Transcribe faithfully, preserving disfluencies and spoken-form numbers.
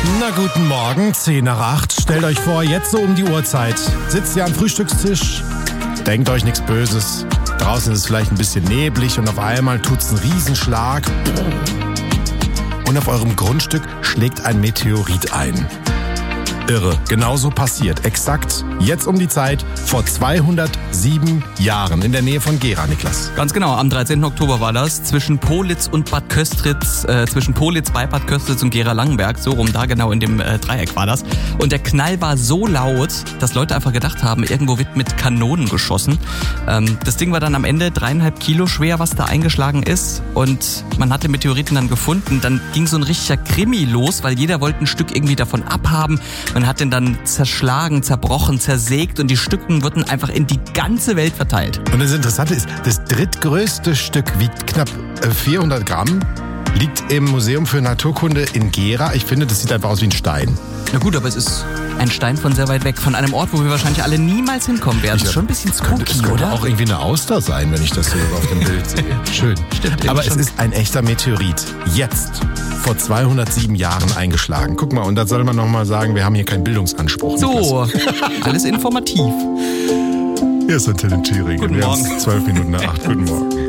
Na guten Morgen, zehn nach acht. Stellt euch vor, jetzt so um die Uhrzeit. Sitzt ihr am Frühstückstisch, denkt euch nichts Böses. Draußen ist es vielleicht ein bisschen neblig und auf einmal tut's einen Riesenschlag. Und auf eurem Grundstück schlägt ein Meteorit ein. Irre, genauso passiert. Exakt jetzt um die Zeit vor zweihundertsieben Jahren in der Nähe von Gera, Niklas. Ganz genau, am dreizehnten Oktober war das, zwischen Politz und Bad Köstritz, äh, zwischen Politz bei Bad Köstritz und Gera-Langenberg, so rum, da genau in dem äh, Dreieck war das. Und der Knall war so laut, dass Leute einfach gedacht haben, irgendwo wird mit Kanonen geschossen. Ähm, das Ding war dann am Ende dreieinhalb Kilo schwer, was da eingeschlagen ist, und man hat den Meteoriten dann gefunden. Dann ging so ein richtiger Krimi los, weil jeder wollte ein Stück irgendwie davon abhaben. Man hat den dann zerschlagen, zerbrochen, zersägt und die Stücken wurden einfach in die ganze Welt verteilt. Und das Interessante ist, das drittgrößte Stück wiegt knapp vierhundert Gramm, liegt im Museum für Naturkunde in Gera. Ich finde, das sieht einfach aus wie ein Stein. Na gut, aber es ist ein Stein von sehr weit weg, von einem Ort, wo wir wahrscheinlich alle niemals hinkommen werden. Das ist schon ein bisschen spooky, es könnte oder? auch irgendwie eine Auster sein, wenn ich das so auf dem Bild sehe. Schön. Stimmt, aber es schon. ist ein echter Meteorit. Jetzt, vor zweihundertsieben Jahren eingeschlagen. Guck mal, und da soll man nochmal sagen, wir haben hier keinen Bildungsanspruch. So, alles informativ. Hier ist Antenne Thüringen. Guten Wir Morgen. haben zwölf Minuten nach acht. Guten Morgen.